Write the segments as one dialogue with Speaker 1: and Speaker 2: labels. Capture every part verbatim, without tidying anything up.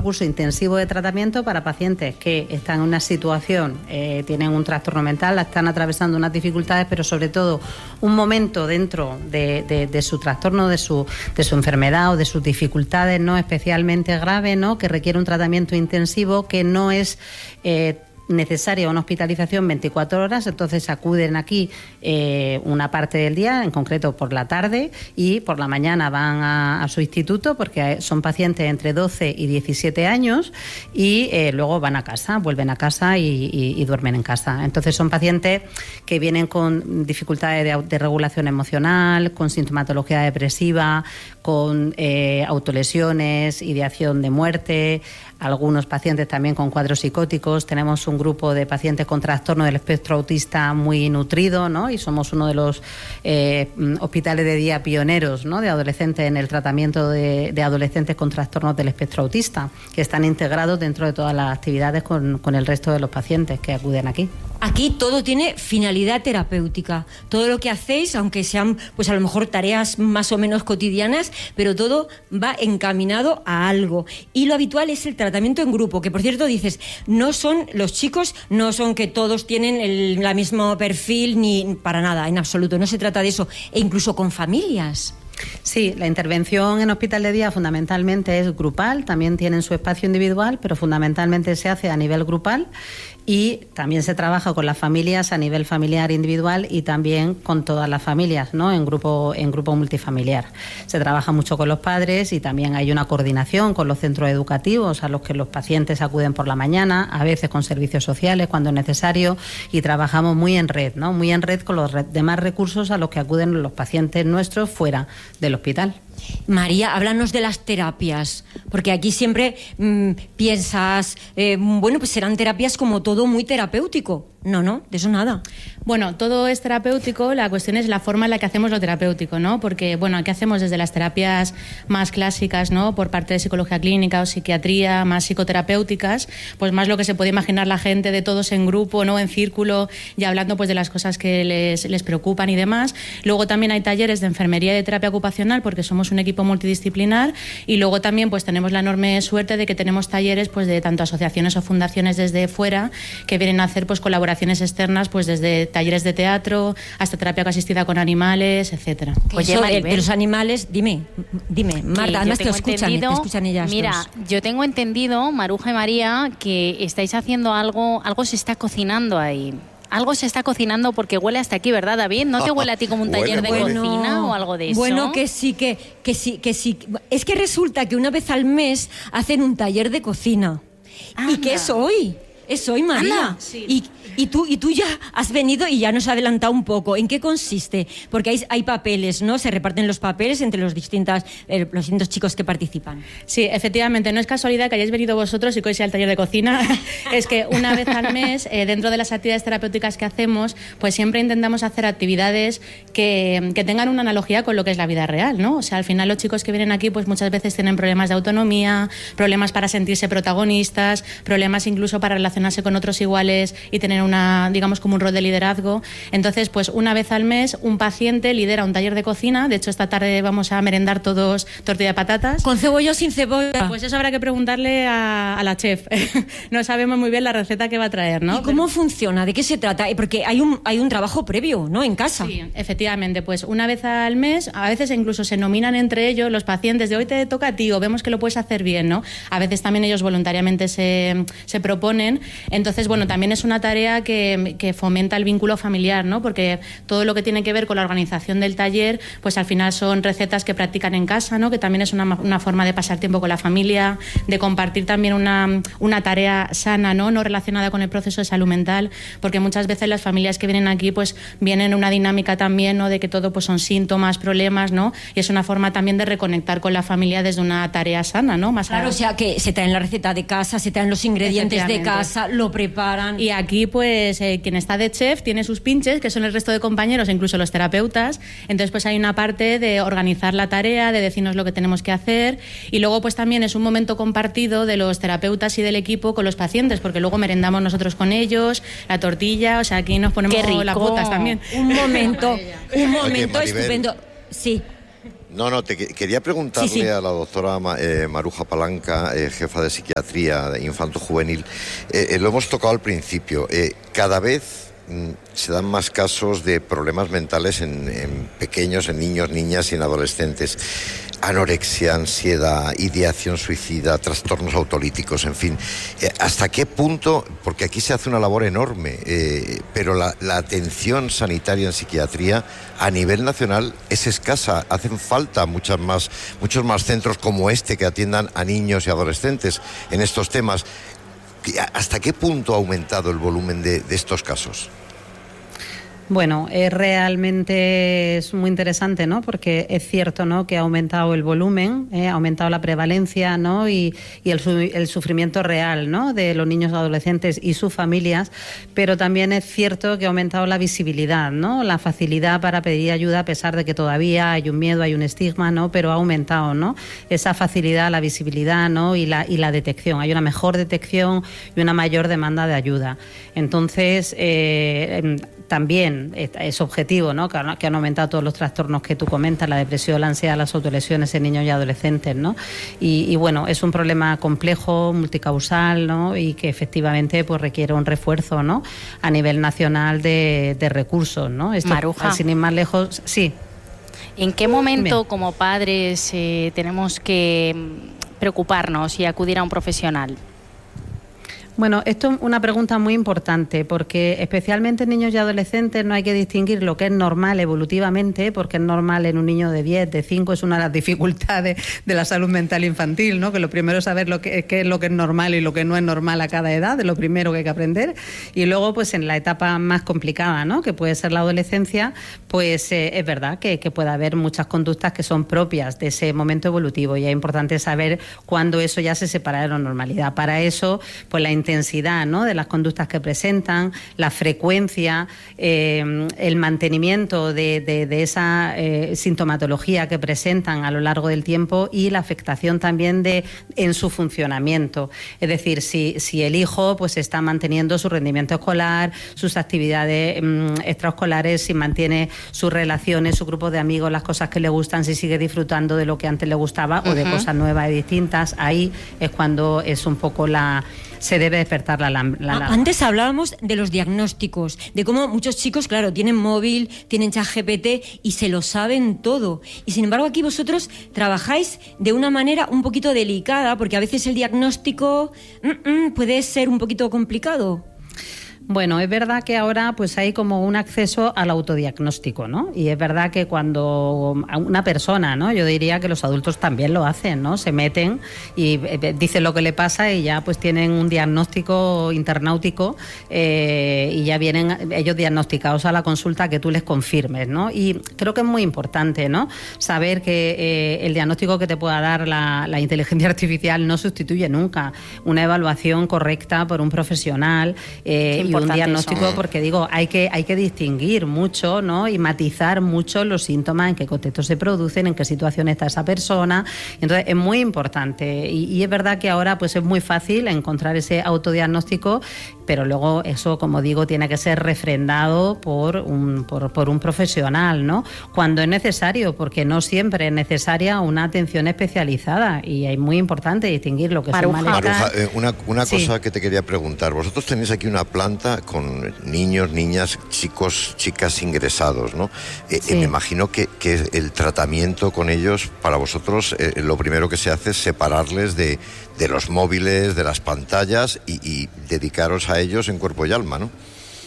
Speaker 1: curso intensivo de tratamiento para pacientes que están en una situación, eh, tienen un trastorno mental, están atravesando unas dificultades, pero sobre todo un momento dentro de, de, de su trastorno, de su, de su enfermedad o de sus dificultades, ¿no?, especialmente graves, ¿no?, que requiere un tratamiento intensivo, que no es eh, necesaria una hospitalización veinticuatro horas, entonces acuden aquí eh, una parte del día, en concreto por la tarde, y por la mañana van a, a su instituto, porque son pacientes entre doce y diecisiete años, y eh, luego van a casa, vuelven a casa y, y, y duermen en casa. Entonces son pacientes que vienen con dificultades de, de regulación emocional, con sintomatología depresiva, con eh, autolesiones, ideación de muerte, algunos pacientes también con cuadros psicóticos. Tenemos un grupo de pacientes con trastorno del espectro autista muy nutrido, ¿no?, y somos uno de los eh, hospitales de día pioneros, ¿no?, de adolescentes en el tratamiento de, de adolescentes con trastornos del espectro autista, que están integrados dentro de todas las actividades con, con el resto de los pacientes que acuden aquí.
Speaker 2: Aquí todo tiene finalidad terapéutica. Todo lo que hacéis, aunque sean pues a lo mejor tareas más o menos cotidianas, pero todo va encaminado a algo. Y lo habitual es el tratamiento en grupo, que por cierto dices, no son los chicos, no son que todos tienen el la mismo perfil, ni para nada, en absoluto, no se trata de eso. E incluso con familias.
Speaker 1: Sí, la intervención en hospital de día fundamentalmente es grupal, también tienen su espacio individual, pero fundamentalmente se hace a nivel grupal, y también se trabaja con las familias a nivel familiar individual y también con todas las familias, ¿no?, en grupo, en grupo multifamiliar. Se trabaja mucho con los padres y también hay una coordinación con los centros educativos a los que los pacientes acuden por la mañana, a veces con servicios sociales cuando es necesario, y trabajamos muy en red, ¿no?, muy en red con los demás recursos a los que acuden los pacientes nuestros fuera del hospital.
Speaker 2: María, háblanos de las terapias, porque aquí siempre mmm, piensas, eh, bueno, pues serán terapias como todo muy terapéutico. No, no, de eso nada.
Speaker 3: Bueno, todo es terapéutico, la cuestión es la forma en la que hacemos lo terapéutico, ¿no? Porque, bueno, aquí hacemos desde las terapias más clásicas, ¿no?, por parte de psicología clínica o psiquiatría, más psicoterapéuticas, pues más lo que se puede imaginar la gente, de todos en grupo, ¿no?, en círculo, y hablando pues de las cosas que les, les preocupan y demás. Luego también hay talleres de enfermería y de terapia ocupacional, porque somos un equipo multidisciplinar, y luego también pues tenemos la enorme suerte de que tenemos talleres pues de tanto asociaciones o fundaciones desde fuera que vienen a hacer pues colaboraciones externas, pues desde talleres de teatro hasta terapia asistida con animales, etcétera.
Speaker 2: Oye, de, de los animales, dime, dime, Marta, además te escuchan, te escuchan ellas.
Speaker 4: Mira,
Speaker 2: dos.
Speaker 4: Yo tengo entendido, Maruja y María, que estáis haciendo algo, algo se está cocinando ahí. Algo se está cocinando porque huele hasta aquí, ¿verdad, David? ¿No te huele a ti como un taller de
Speaker 2: bueno,
Speaker 4: cocina o algo de eso?
Speaker 2: Bueno, que sí, que, que sí, que sí. Es que resulta que una vez al mes hacen un taller de cocina. Anda. ¿Y qué es hoy? Es hoy, María.
Speaker 3: Sí.
Speaker 2: Y, y, tú, y tú ya has venido y ya nos has adelantado un poco. ¿En qué consiste? Porque hay, hay papeles, ¿no? Se reparten los papeles entre los, distintas, eh, los distintos chicos que participan.
Speaker 3: Sí, efectivamente. No es casualidad que hayáis venido vosotros y que hoy sea el taller de cocina. Es que una vez al mes, eh, dentro de las actividades terapéuticas que hacemos, pues siempre intentamos hacer actividades que, que tengan una analogía con lo que es la vida real, ¿no? O sea, al final los chicos que vienen aquí, pues muchas veces tienen problemas de autonomía, problemas para sentirse protagonistas, problemas incluso para relacionarse con otros iguales y tener una, digamos, como un rol de liderazgo. Entonces, pues una vez al mes un paciente lidera un taller de cocina. De hecho, esta tarde vamos a merendar todos tortilla de patatas.
Speaker 2: ¿Con cebolla o sin cebolla?
Speaker 3: Pues eso habrá que preguntarle a, a la chef. No sabemos muy bien la receta que va a traer, ¿no?
Speaker 2: ¿Y cómo
Speaker 3: Pero...
Speaker 2: funciona? ¿De qué se trata? Porque hay un, hay un trabajo previo, ¿no?, en casa.
Speaker 3: Sí, efectivamente. Pues una vez al mes, a veces incluso se nominan entre ellos los pacientes de hoy te toca a ti o vemos que lo puedes hacer bien, ¿no? A veces también ellos voluntariamente se, se proponen. Entonces, bueno, también es una tarea que, que fomenta el vínculo familiar, ¿no? Porque todo lo que tiene que ver con la organización del taller, pues al final son recetas que practican en casa, ¿no? Que también es una, una forma de pasar tiempo con la familia, de compartir también una, una tarea sana, ¿no? No relacionada con el proceso de salud mental, porque muchas veces las familias que vienen aquí, pues vienen en una dinámica también, ¿no? De que todo pues son síntomas, problemas, ¿no? Y es una forma también de reconectar con la familia desde una tarea sana, ¿no? Más
Speaker 2: claro,
Speaker 3: a...
Speaker 2: o sea, que se traen la receta de casa, se traen los ingredientes de casa, lo preparan.
Speaker 3: Y aquí, pues, eh, quien está de chef tiene sus pinches, que son el resto de compañeros, incluso los terapeutas. Entonces, pues hay una parte de organizar la tarea, de decirnos lo que tenemos que hacer. Y luego, pues también es un momento compartido de los terapeutas y del equipo con los pacientes, porque luego merendamos nosotros con ellos, la tortilla, o sea, aquí nos ponemos las botas también.
Speaker 2: Un momento, un momento estupendo. Sí.
Speaker 5: No, no, te quería preguntarle sí, sí. a la doctora eh, Maruja Palanca, eh, jefa de psiquiatría de infanto-juvenil. Eh, eh, lo hemos tocado al principio. Eh, cada vez mm, se dan más casos de problemas mentales en, en pequeños, en niños, niñas y en adolescentes. Anorexia, ansiedad, ideación suicida, trastornos autolíticos, en fin. Eh, ¿Hasta qué punto? Porque aquí se hace una labor enorme, eh, pero la, la atención sanitaria en psiquiatría a nivel nacional es escasa. Hacen falta muchas más, muchos más centros como este que atiendan a niños y adolescentes en estos temas. ¿Hasta qué punto ha aumentado el volumen de, de estos casos?
Speaker 1: Bueno, eh, realmente es muy interesante, ¿no? Porque es cierto, ¿no?, que ha aumentado el volumen, eh, ha aumentado la prevalencia, ¿no?, y, y el, el sufrimiento real, ¿no?, de los niños, adolescentes y sus familias, pero también es cierto que ha aumentado la visibilidad, ¿no?, la facilidad para pedir ayuda, a pesar de que todavía hay un miedo, hay un estigma, ¿no?, pero ha aumentado, ¿no?, esa facilidad, la visibilidad, ¿no?, y la, y la detección. Hay una mejor detección y una mayor demanda de ayuda. Entonces, eh, también es objetivo, ¿no?, que han, que han aumentado todos los trastornos que tú comentas, la depresión, la ansiedad, las autolesiones en niños y adolescentes, ¿no? Y, y bueno, es un problema complejo, multicausal, ¿no?, y que efectivamente pues requiere un refuerzo, ¿no?, a nivel nacional de, de recursos, ¿no? Esto,
Speaker 4: Maruja,
Speaker 1: sin ir más lejos, sí.
Speaker 4: ¿En qué momento Bien. como padres eh, tenemos que preocuparnos y acudir a un profesional?
Speaker 1: Bueno, esto es una pregunta muy importante, porque especialmente en niños y adolescentes no hay que distinguir lo que es normal evolutivamente, porque es normal en un niño de diez, de cinco, es una de las dificultades de la salud mental infantil, ¿no?, que lo primero es saber lo que, qué es lo que es normal y lo que no es normal a cada edad, es lo primero que hay que aprender, y luego pues en la etapa más complicada, ¿no?, que puede ser la adolescencia, pues eh, es verdad que, que puede haber muchas conductas que son propias de ese momento evolutivo, y es importante saber cuándo eso ya se separa de la normalidad. Para eso, pues la intensidad, ¿no?, de las conductas que presentan, la frecuencia, eh, el mantenimiento de, de, de esa eh, sintomatología que presentan a lo largo del tiempo y la afectación también de en su funcionamiento. Es decir, si, si el hijo pues está manteniendo su rendimiento escolar, sus actividades mm, extraescolares, si mantiene sus relaciones, su grupo de amigos, las cosas que le gustan, si sigue disfrutando de lo que antes le gustaba uh-huh. o de cosas nuevas y distintas, ahí es cuando es un poco la... se debe despertar la alarma.
Speaker 2: Antes hablábamos de los diagnósticos, de cómo muchos chicos, claro, tienen móvil, tienen ChatGPT y se lo saben todo. Y sin embargo aquí vosotros trabajáis de una manera un poquito delicada, porque a veces el diagnóstico mm, mm, puede ser un poquito complicado.
Speaker 1: Bueno, es verdad que ahora pues hay como un acceso al autodiagnóstico, ¿no? Y es verdad que cuando una persona, ¿no?, yo diría que los adultos también lo hacen, ¿no?, se meten y dicen lo que le pasa y ya pues tienen un diagnóstico internautico eh, y ya vienen ellos diagnosticados a la consulta que tú les confirmes, ¿no? Y creo que es muy importante, ¿no?, saber que eh, el diagnóstico que te pueda dar la, la inteligencia artificial no sustituye nunca una evaluación correcta por un profesional eh, y un diagnóstico, eso. Porque digo, hay que hay que distinguir mucho, ¿no?, y matizar mucho los síntomas, en qué contexto se producen, en qué situación está esa persona. Entonces es muy importante y, y es verdad que ahora pues es muy fácil encontrar ese autodiagnóstico, pero luego eso, como digo, tiene que ser refrendado por un por, por un profesional, ¿no?, cuando es necesario, porque no siempre es necesaria una atención especializada y es muy importante distinguir lo que
Speaker 5: Maruja.
Speaker 1: son malestar.
Speaker 5: Maruja, eh, una, una
Speaker 1: sí.
Speaker 5: cosa que te quería preguntar. Vosotros tenéis aquí una planta con niños, niñas, chicos, chicas ingresados, ¿no? Eh, sí. eh, me imagino que, que el tratamiento con ellos, para vosotros, eh, lo primero que se hace es separarles de, de los móviles, de las pantallas y, y dedicaros a ellos en cuerpo y alma, ¿no?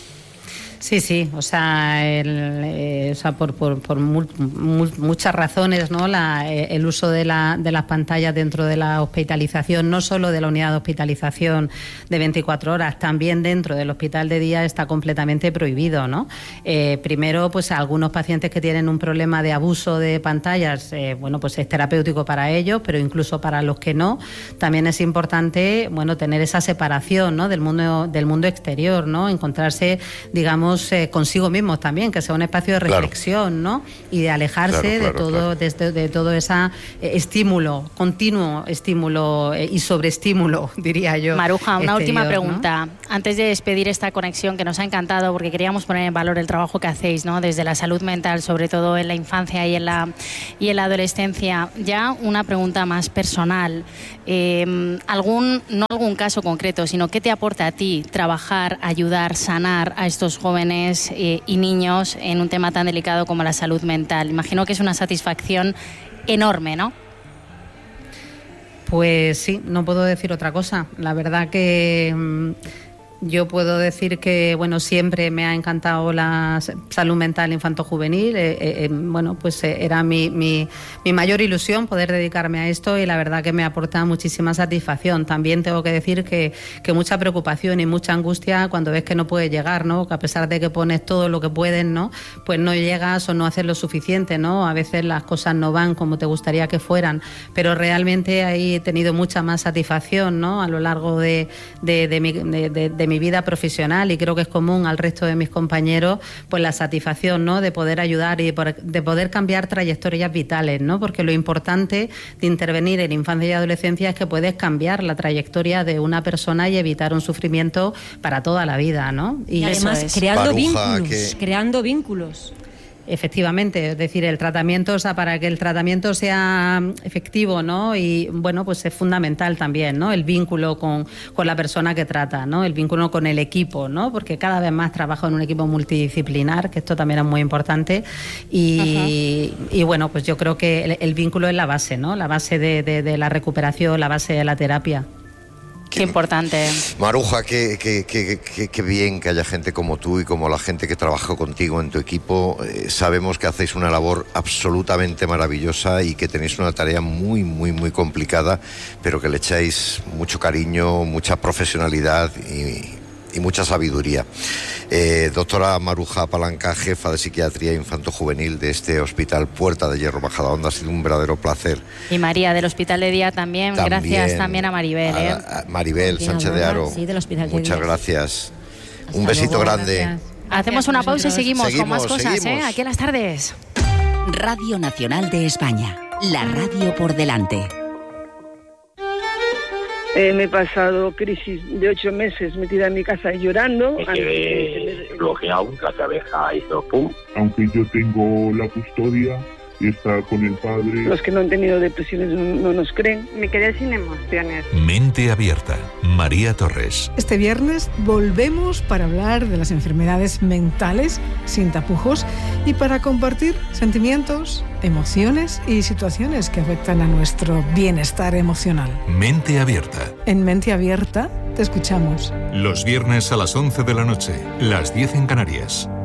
Speaker 1: Sí, sí, o sea, el, eh, o sea por, por, por mu mu muchas razones, ¿no? La, eh, el uso de, la, de las pantallas dentro de la hospitalización, no solo de la unidad de hospitalización de veinticuatro horas, también dentro del hospital de día está completamente prohibido, ¿no? Eh, primero, pues algunos pacientes que tienen un problema de abuso de pantallas, eh, bueno, pues es terapéutico para ellos, pero incluso para los que no, también es importante, bueno, tener esa separación, ¿no?, del mundo, del mundo exterior, ¿no? Encontrarse, digamos, digamos, eh, consigo mismos también, que sea un espacio de reflexión, claro, ¿no? Y de alejarse claro, claro, de todo, claro. de, de todo ese eh, estímulo, continuo estímulo eh, y sobreestímulo, diría yo.
Speaker 4: Maruja, una
Speaker 1: exterior,
Speaker 4: última pregunta.
Speaker 1: ¿no?
Speaker 4: Antes de despedir esta conexión que nos ha encantado, porque queríamos poner en valor el trabajo que hacéis, ¿no? Desde la salud mental, sobre todo en la infancia y en la, y en la adolescencia. Ya una pregunta más personal. Eh, algún, no algún caso concreto, sino ¿qué te aporta a ti trabajar, ayudar, sanar a estos jóvenes eh, y niños en un tema tan delicado como la salud mental? Imagino que es una satisfacción enorme, ¿no?
Speaker 1: Pues sí, no puedo decir otra cosa. La verdad que mmm, yo puedo decir que, bueno, siempre me ha encantado la salud mental infanto-juvenil. Eh, eh, bueno, pues eh, era mi, mi, mi mayor ilusión poder dedicarme a esto y la verdad que me aporta muchísima satisfacción. También tengo que decir que, que mucha preocupación y mucha angustia cuando ves que no puedes llegar, ¿no? Que a pesar de que pones todo lo que puedes, ¿no? Pues no llegas o no haces lo suficiente, ¿no? A veces las cosas no van como te gustaría que fueran, pero realmente ahí he tenido mucha más satisfacción, ¿no? A lo largo de, de, de mi... De, de, de mi vida profesional y creo que es común al resto de mis compañeros, pues la satisfacción, ¿no? De poder ayudar y de poder cambiar trayectorias vitales, ¿no? Porque lo importante de intervenir en infancia y adolescencia es que puedes cambiar la trayectoria de una persona y evitar un sufrimiento para toda la vida, ¿no?
Speaker 2: Y, y además es. creando
Speaker 5: Maruja,
Speaker 2: vínculos,
Speaker 5: que...
Speaker 2: creando vínculos.
Speaker 1: Efectivamente, es decir, el tratamiento, o sea, para que el tratamiento sea efectivo, ¿no? Y bueno, pues es fundamental también, ¿no? El vínculo con, con la persona que trata, ¿no? El vínculo con el equipo, ¿no? Porque cada vez más trabajo en un equipo multidisciplinar, que esto también es muy importante. Y, y bueno, pues yo creo que el, el vínculo es la base, ¿no? La base de, de, de la recuperación, la base de la terapia.
Speaker 4: Qué importante.
Speaker 5: Maruja, qué, qué, qué, qué, qué bien que haya gente como tú y como la gente que trabaja contigo en tu equipo. Eh, sabemos que hacéis una labor absolutamente maravillosa y que tenéis una tarea muy, muy, muy complicada, pero que le echáis mucho cariño, mucha profesionalidad y, y mucha sabiduría. Eh, doctora Maruja Palanca, jefa de psiquiatría infanto-juvenil de este Hospital Puerta de Hierro Majadahonda, ha sido un verdadero placer.
Speaker 4: Y María, del Hospital de Día también, también gracias también a Maribel. ¿eh?
Speaker 5: A, a Maribel Sánchez de Aro,
Speaker 2: sí, del Hospital de
Speaker 5: muchas
Speaker 2: Día.
Speaker 5: Gracias.
Speaker 2: Hasta
Speaker 5: un besito
Speaker 2: luego,
Speaker 5: grande.
Speaker 2: Gracias.
Speaker 4: Hacemos una pausa y seguimos,
Speaker 5: seguimos
Speaker 4: con más cosas,
Speaker 5: seguimos.
Speaker 4: ¿eh? Aquí en las tardes.
Speaker 6: Radio Nacional de España, la radio por delante.
Speaker 7: Eh, me he pasado crisis de ocho meses metida en mi casa llorando.
Speaker 8: Me quedé bloqueado, la cabeza hizo pum.
Speaker 9: Aunque yo tengo la custodia y está con el padre.
Speaker 7: Los que no han tenido depresiones no, no nos creen.
Speaker 10: Me quedé sin emociones.
Speaker 11: Mente Abierta, María Torres.
Speaker 12: Este viernes volvemos para hablar de las enfermedades mentales sin tapujos y para compartir sentimientos, emociones y situaciones que afectan a nuestro bienestar emocional.
Speaker 11: Mente Abierta.
Speaker 12: En Mente Abierta te escuchamos.
Speaker 11: Los viernes a las once de la noche, las diez en Canarias.